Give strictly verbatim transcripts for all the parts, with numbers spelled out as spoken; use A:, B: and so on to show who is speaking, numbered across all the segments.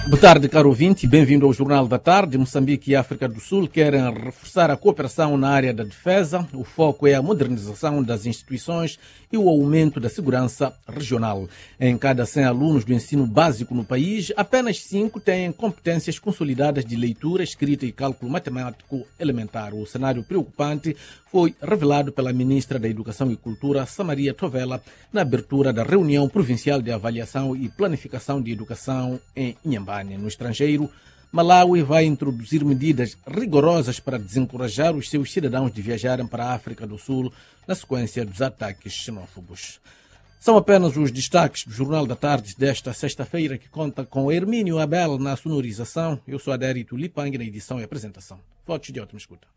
A: Boa tarde, caro ouvinte, bem-vindo ao Jornal da Tarde. Moçambique e África do Sul querem reforçar a cooperação na área da defesa. O foco é a modernização das instituições e o aumento da segurança regional. Em cada cem alunos do ensino básico no país, apenas cinco têm competências consolidadas de leitura, escrita e cálculo matemático elementar. O cenário preocupante foi revelado pela ministra da Educação e Cultura, Samaria Tovela, na abertura da reunião provincial de avaliação e planificação de educação em Inhambane. No estrangeiro, Malawi vai introduzir medidas rigorosas para desencorajar os seus cidadãos de viajarem para a África do Sul na sequência dos ataques xenófobos. São apenas os destaques do Jornal da Tarde desta sexta-feira, que conta com Hermínio Abel na sonorização. Eu sou Adérito Lipang na edição e apresentação. Votos de ótima escuta.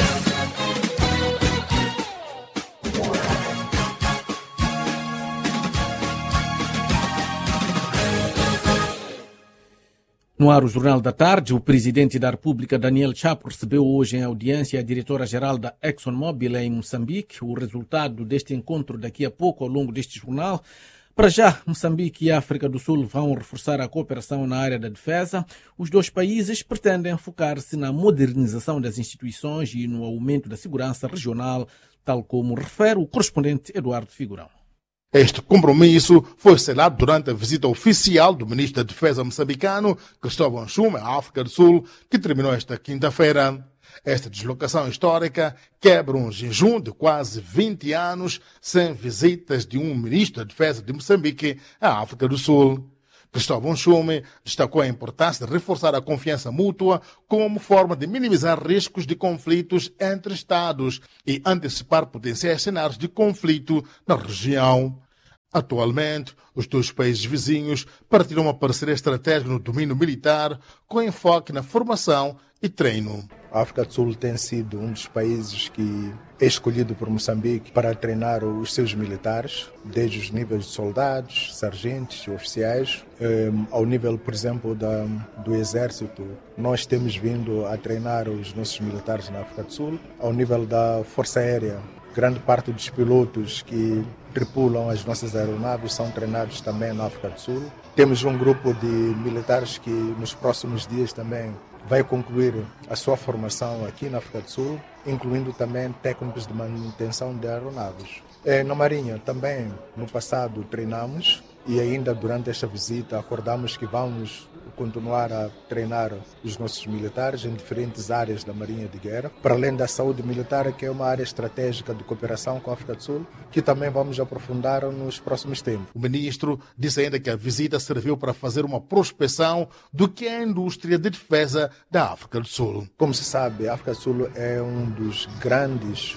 A: No ar, o Jornal da Tarde, o presidente da República, Daniel Chapo, recebeu hoje em audiência a diretora-geral da ExxonMobil em Moçambique. O resultado deste encontro daqui a pouco, ao longo deste jornal. Para já, Moçambique e a África do Sul vão reforçar a cooperação na área da defesa. Os dois países pretendem focar-se na modernização das instituições e no aumento da segurança regional, tal como refere o correspondente Eduardo Figurão.
B: Este compromisso foi selado durante a visita oficial do ministro da Defesa moçambicano, Cristóvão Chume, à África do Sul, que terminou esta quinta-feira. Esta deslocação histórica quebra um jejum de quase vinte anos sem visitas de um ministro da Defesa de Moçambique à África do Sul. Cristóvão Chume destacou a importância de reforçar a confiança mútua como forma de minimizar riscos de conflitos entre Estados e antecipar potenciais cenários de conflito na região. Atualmente, os dois países vizinhos partilham uma parceria estratégica no domínio militar com enfoque na formação e treino.
C: A África do Sul tem sido um dos países que é escolhido por Moçambique para treinar os seus militares, desde os níveis de soldados, sargentos e oficiais, um, ao nível, por exemplo, da, do Exército. Nós temos vindo a treinar os nossos militares na África do Sul. Ao nível da Força Aérea, grande parte dos pilotos que tripulam as nossas aeronaves são treinados também na África do Sul. Temos um grupo de militares que nos próximos dias também vai concluir a sua formação aqui na África do Sul, incluindo também técnicos de manutenção de aeronaves. Na Marinha também, no passado, treinamos e ainda durante esta visita acordamos que vamos continuar a treinar os nossos militares em diferentes áreas da Marinha de Guerra, para além da saúde militar, que é uma área estratégica de cooperação com a África do Sul, que também vamos aprofundar nos próximos tempos.
B: O ministro disse ainda que a visita serviu para fazer uma prospecção do que é a indústria de defesa da África do Sul.
C: Como se sabe, a África do Sul é um dos grandes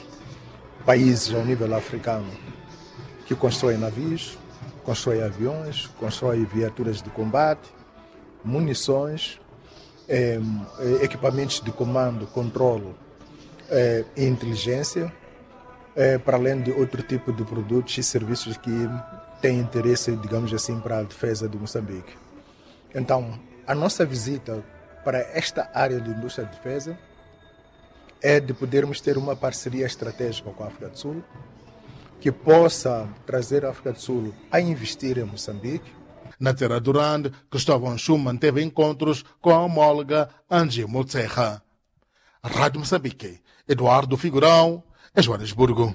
C: países ao nível africano que constrói navios, constrói aviões, constrói viaturas de combate, munições, eh, equipamentos de comando, controle eh, e inteligência, eh, para além de outro tipo de produtos e serviços que têm interesse, digamos assim, para a defesa de Moçambique. Então, a nossa visita para esta área de indústria de defesa é de podermos ter uma parceria estratégica com a África do Sul, que possa trazer a África do Sul a investir em Moçambique.
B: Na Terra Durande, Cristóvão Chume manteve encontros com a homóloga Angie Motserra. Rádio Moçambique, Eduardo Figurão, em Joanesburgo.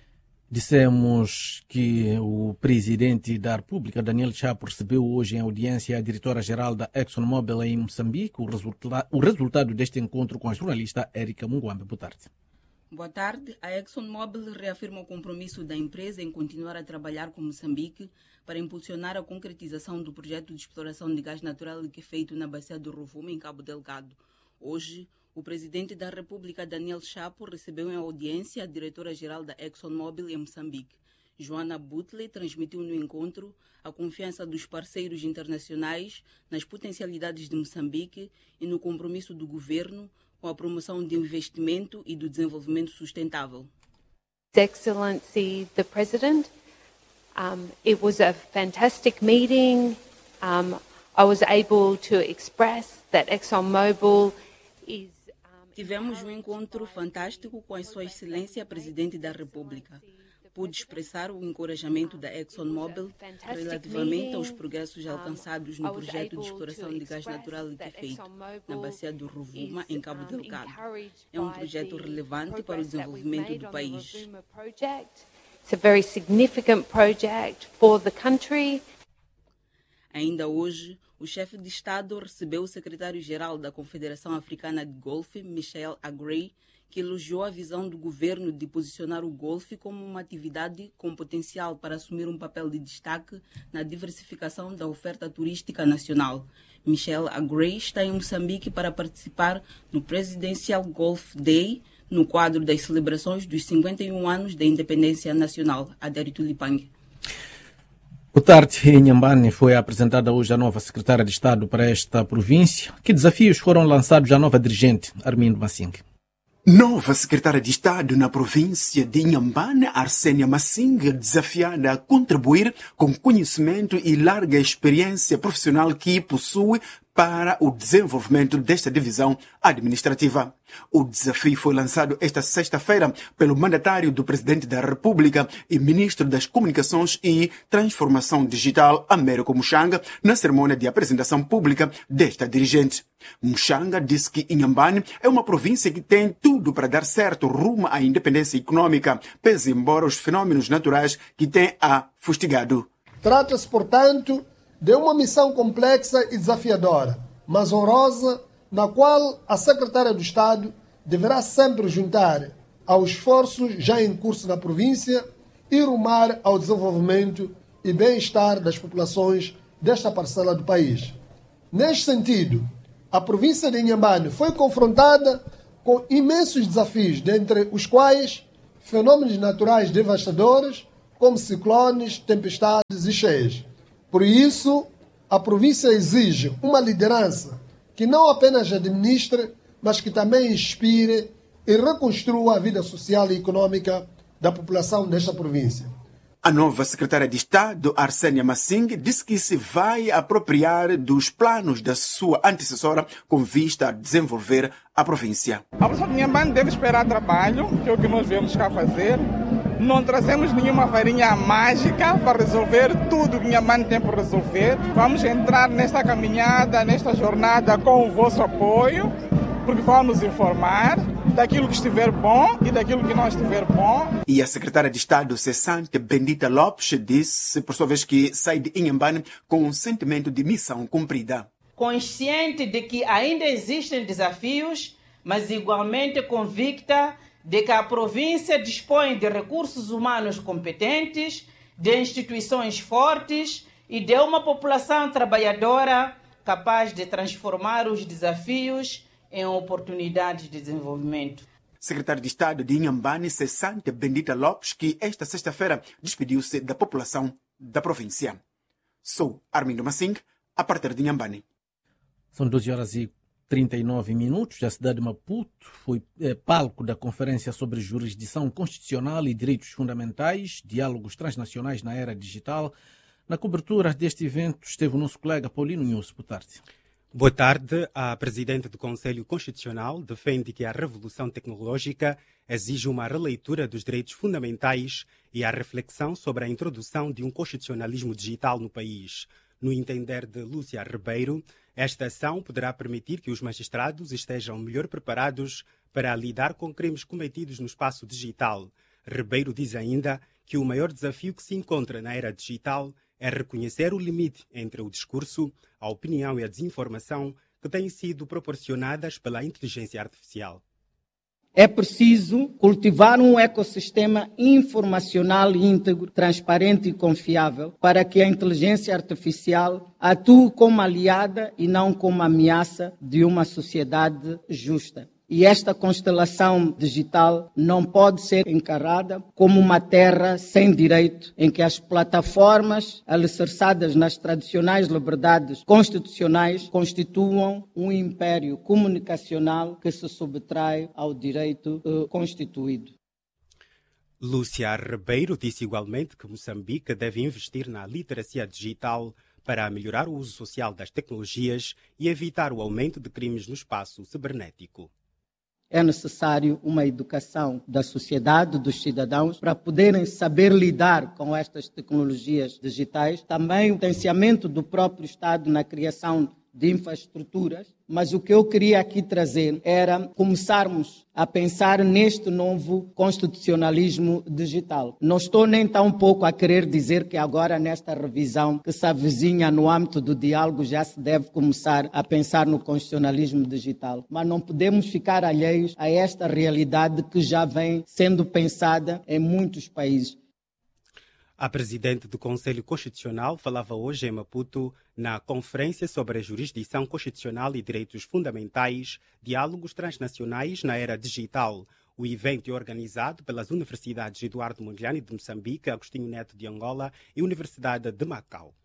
A: Dissemos que o presidente da República, Daniel Chapo, recebeu hoje em audiência a diretora-geral da ExxonMobil em Moçambique. O, resulta o resultado deste encontro com a jornalista Érica Munguambe. Boa tarde.
D: Boa tarde. A ExxonMobil reafirma o compromisso da empresa em continuar a trabalhar com Moçambique para impulsionar a concretização do projeto de exploração de gás natural liquefeito na bacia do Rovuma, em Cabo Delgado. Hoje, o presidente da República, Daniel Chapo, recebeu em audiência a diretora-geral da ExxonMobil em Moçambique. Joana Butley transmitiu no encontro a confiança dos parceiros internacionais nas potencialidades de Moçambique e no compromisso do governo com a promoção do investimento e do desenvolvimento sustentável.
E: His Excellency the President, um, it was a fantastic meeting. Um, I was able to express that ExxonMobil is...
D: Tivemos um encontro fantástico com a Sua Excelência Presidente da República. pude expressar o encorajamento da ExxonMobil relativamente aos progressos alcançados no projeto de exploração de gás natural liquefeito na bacia do Rovuma, em Cabo Delgado. É um projeto relevante para o desenvolvimento do país.
E: It's a very significant project for the country.
D: Ainda hoje, o chefe de Estado recebeu o secretário-geral da Confederação Africana de Golfe, Michel Agrey, que elogiou a visão do governo de posicionar o golfe como uma atividade com potencial para assumir um papel de destaque na diversificação da oferta turística nacional. Michel Agrey está em Moçambique para participar no Presidential Golf Day, no quadro das celebrações dos cinquenta e um anos da independência nacional. Adérito Lipang.
A: Boa tarde. Em Inhambane foi apresentada hoje a nova secretária de Estado para esta província. Que desafios foram lançados à nova dirigente, Armindo Massing?
F: Nova secretária de Estado na província de Inhambane, Arsênia Massing, desafiada a contribuir com conhecimento e larga experiência profissional que possui para o desenvolvimento desta divisão administrativa. O desafio foi lançado esta sexta-feira pelo mandatário do Presidente da República e Ministro das Comunicações e Transformação Digital, Américo Muchanga, na cerimônia de apresentação pública desta dirigente. Muchanga disse que Inhambane é uma província que tem tudo para dar certo rumo à independência econômica, pese embora os fenômenos naturais que tem a fustigado.
G: Trata-se, portanto, de uma missão complexa e desafiadora, mas honrosa, na qual a secretária do Estado deverá sempre juntar aos esforços já em curso na província e rumar ao desenvolvimento e bem-estar das populações desta parcela do país. Neste sentido, a província de Inhambane foi confrontada com imensos desafios, dentre os quais fenômenos naturais devastadores, como ciclones, tempestades e cheias. Por isso, a província exige uma liderança que não apenas administre, mas que também inspire e reconstrua a vida social e econômica da população desta província.
F: A nova secretária de Estado, Arsênia Massing, disse que se vai apropriar dos planos da sua antecessora com vista a desenvolver a província.
H: A pessoa de Inhambane deve esperar trabalho, que é o que nós viemos cá fazer. Não trazemos nenhuma varinha mágica para resolver tudo que Inhambane tem por resolver. Vamos entrar nesta caminhada, nesta jornada com o vosso apoio, porque vamos informar daquilo que estiver bom e daquilo que não estiver bom.
F: E a secretária de Estado cessante, Bendita Lopes, disse, por sua vez, que sai de Inhambane com um sentimento de missão cumprida.
I: Consciente de que ainda existem desafios, mas igualmente convicta de que a província dispõe de recursos humanos competentes, de instituições fortes e de uma população trabalhadora capaz de transformar os desafios em oportunidades de desenvolvimento.
F: Secretário de Estado de Inhambane, cessante Bendita Lopes, que esta sexta-feira despediu-se da população da província. Sou Armindo Massing, a partir de Inhambane.
A: São doze horas e trinta e nove minutos. A cidade de Maputo foi é, palco da Conferência sobre Jurisdição Constitucional e Direitos Fundamentais, Diálogos Transnacionais na Era Digital. Na cobertura deste evento esteve o nosso colega Paulino Nhus. Boa tarde.
J: Boa tarde. A Presidente do Conselho Constitucional defende que a revolução tecnológica exige uma releitura dos direitos fundamentais e a reflexão sobre a introdução de um constitucionalismo digital no país. No entender de Lúcia Ribeiro, esta ação poderá permitir que os magistrados estejam melhor preparados para lidar com crimes cometidos no espaço digital. Ribeiro diz ainda que o maior desafio que se encontra na era digital é reconhecer o limite entre o discurso, a opinião e a desinformação que têm sido proporcionadas pela inteligência artificial.
K: É preciso cultivar um ecossistema informacional íntegro, transparente e confiável para que a inteligência artificial atue como aliada e não como ameaça de uma sociedade justa. E esta constelação digital não pode ser encarada como uma terra sem direito, em que as plataformas alicerçadas nas tradicionais liberdades constitucionais constituam um império comunicacional que se subtrai ao direito uh, constituído.
J: Lúcia Ribeiro disse igualmente que Moçambique deve investir na literacia digital para melhorar o uso social das tecnologias e evitar o aumento de crimes no espaço cibernético.
K: é necessário uma educação da sociedade, dos cidadãos, para poderem saber lidar com estas tecnologias digitais. Também o potenciamento do próprio Estado na criação de infraestruturas, mas o que eu queria aqui trazer era começarmos a pensar neste novo constitucionalismo digital. Não estou nem tão pouco a querer dizer que agora nesta revisão que se avizinha no âmbito do diálogo já se deve começar a pensar no constitucionalismo digital, mas não podemos ficar alheios a esta realidade que já vem sendo pensada em muitos países.
J: A presidente do Conselho Constitucional falava hoje em Maputo na Conferência sobre a Jurisdição Constitucional e Direitos Fundamentais, Diálogos Transnacionais na Era Digital. O evento é organizado pelas Universidades Eduardo Mondlane de Moçambique, Agostinho Neto de Angola e Universidade de Macau.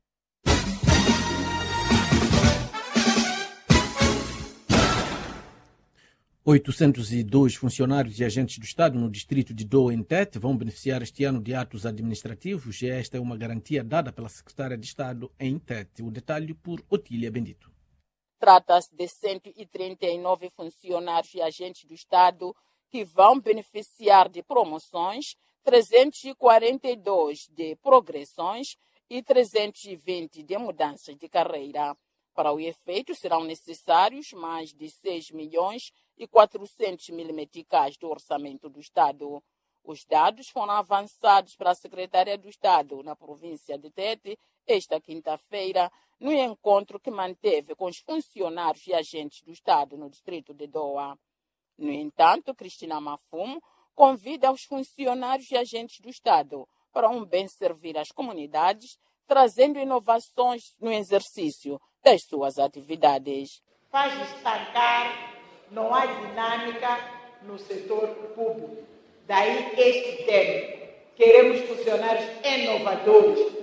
A: oitocentos e dois funcionários e agentes do Estado no distrito de Doa, em Tete, vão beneficiar este ano de atos administrativos e esta é uma garantia dada pela secretária de Estado em Tete. O detalhe por Otília Bendito.
L: Trata-se de cento e trinta e nove funcionários e agentes do Estado que vão beneficiar de promoções, trezentos e quarenta e dois de progressões e trezentos e vinte de mudanças de carreira. Para o efeito, serão necessários mais de seis milhões e quatrocentos mil meticais do orçamento do Estado. Os dados foram avançados para a Secretaria do Estado na província de Tete esta quinta-feira, no encontro que manteve com os funcionários e agentes do Estado no distrito de Doa. No entanto, Cristina Mafumo convida os funcionários e agentes do Estado para um bem servir às comunidades, trazendo inovações no exercício das suas atividades.
M: Faz estancar, não há dinâmica no setor público. Daí este tema. Queremos funcionários inovadores,